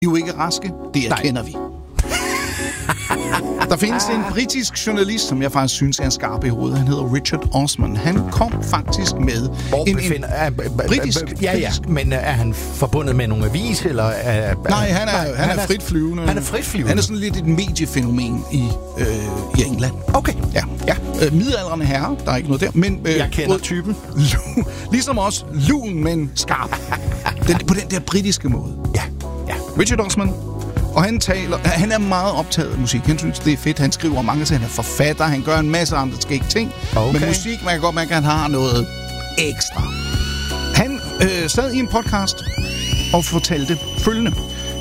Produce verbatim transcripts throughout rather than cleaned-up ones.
jo ikke raske, det erkender vi. Der findes en britisk journalist, som jeg faktisk synes er skarp i hovedet. Han hedder Richard Osman. Han kom faktisk med Hvor en, befinder, er, britisk, ja, ja, britisk. men er han forbundet med nogle avis, eller er, Nej, han er, nej, han er frit flyvende. Han er frit flyvende. Han er sådan lidt et mediefænomen i, øh, i England. Okay. Ja, ja. Øh, midaldrende herre, der er ikke noget der. Men, øh, jeg kender typen. Lu, ligesom også lun, men skarp. Den, på den der britiske måde. Ja, ja. Richard Osman. Og han taler, han er meget optaget af musik. Han synes, det er fedt. Han skriver mange ting. Han er forfatter. Han gør en masse andre skægge ting. Okay. Men musik, man kan godt mærke, at han har noget ekstra. Han øh, sad i en podcast og fortalte følgende.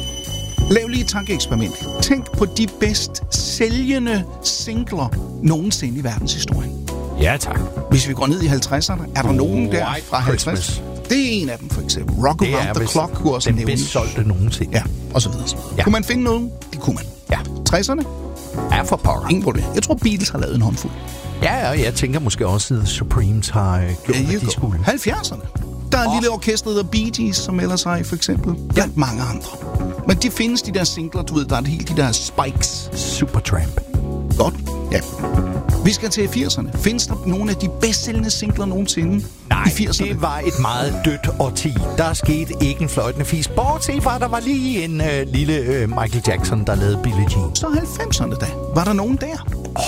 Lav lige et tankeeksperiment. Tænk på de bedst sælgende singler nogensinde i verdenshistorien. Ja, tak. Hvis vi går ned i halvtredserne, er der nogen der White fra halvtreds? Christmas. Det er en af dem, for eksempel. Rock Around the Clock kunne også den nævnes. bedst solgte nogensinde. Ja, og så videre. Ja. Kunne man finde nogen? Det kunne man. Ja. tresserne? Er for pokker. Ingen problem. Jeg tror, Beatles har lavet en håndfuld. Ja, ja, jeg tænker måske også, at Supremes har øh, gjort, hvad de skulle. halvfjerdserne. Der er en Oh. lille orkester, der Bee Gees, som ellers har i, for eksempel. Blandt mange andre. Men de findes, de der singler, du ved, der er helt de der Spikes. Supertramp. Godt. Ja. Vi skal til firserne. Findes der nogle af de bedst sælgende singler nogensinde Nej, i firserne? det var et meget dødt årti. Der skete ikke en fløjtende fis. Bortset fra, der var lige en øh, lille øh, Michael Jackson, der lavede Billie Jean. Så halvfemserne da. Var der nogen der? Oh,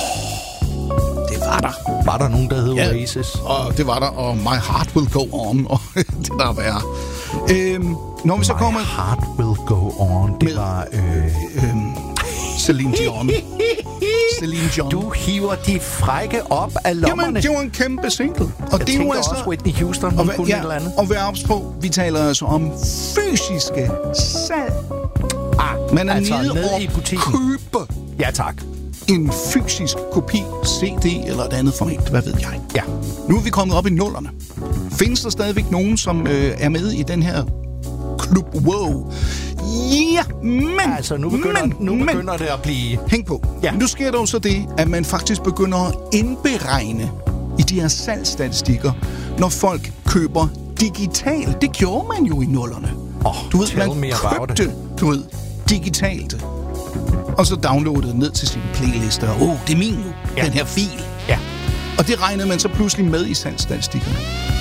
det var der. Var der nogen, der hed Ja, Oasis? og det var der, og My Heart Will Go On, og det der er værre. Øhm, når vi så My kommer Heart Will Go On. Det med, var... Øh... øhm, Celine Dion. Celine Dion. Du hiver de frække op af lommerne. Jamen, det var en kæmpe single. Og Jeg det er jo tænker altså... også Whitney Houston, hun og, kunne ja, et eller andet. og vær ops på, vi taler altså om fysiske salg. Ah, Man er altså nede nede og i butikken. købe Ja, tak. en fysisk kopi, C D eller et andet format, hvad ved jeg. Ja. Nu er vi kommet op i nullerne. Findes der stadigvæk nogen, som øh, er med i den her klub? Wow. Ja, men... Altså, nu begynder, men, nu men, begynder det at blive... Hæng på. Ja. Nu sker der jo så det, at man faktisk begynder at indberegne i de her salgsstatistikker, når folk køber digitalt. Det gjorde man jo i nullerne. Oh, du ved, tell man me about købte, du ved, digitalt. Og så downloadede ned til sine playlister. Åh, oh, det er min nu, Ja. den her fil. Ja. Og det regnede man så pludselig med i salgsstatistikkerne.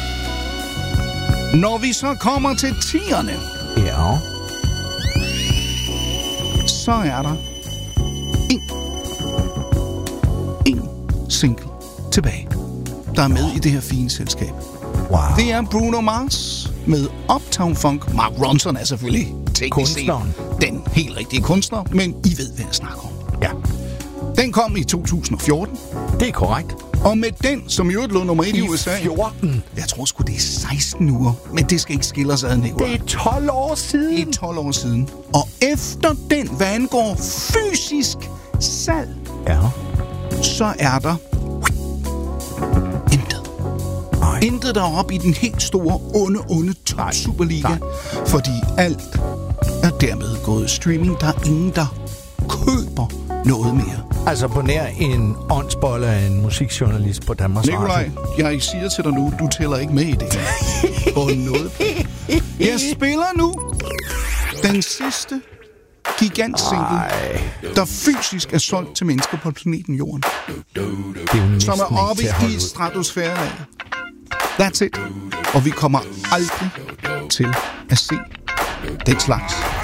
Når vi så kommer til tierne, Ja. så er der en, en single tilbage, der er med i det her fine selskab. Wow. Det er Bruno Mars med Uptown Funk. Mark Ronson er selvfølgelig teknisk set Kunstneren. den helt rigtige kunstner, men I ved, hvad jeg snakker om. Ja, Den kom i to tusind og fjorten, det er korrekt. og med den, som i øvrigt lå nummer et i, I U S A. fjorten. Jeg tror sgu, det er seksten uger, men det skal ikke skille os ad, Nicolaj. Det er tolv år siden. Det er tolv år siden. Og efter den, hvad angår fysisk salg, Ja. så er der intet. Nej. Intet der er oppe i den helt store, onde, onde top Nej. Superliga. Nej. Fordi alt er dermed gået streaming. Der er ingen, der køber noget mere. Altså på nær en åndsbolle af en musikjournalist på Danmarks Nikolaj, Radio. jeg siger til dig nu, du tæller ikke med i det her. På noget. Jeg spiller nu den sidste gigantsingle, der fysisk er solgt til mennesker på planeten Jorden. Det er jo næsten Som er ikke oppe til at holde i ud. stratosfæren af. That's it. Og vi kommer aldrig til at se den slags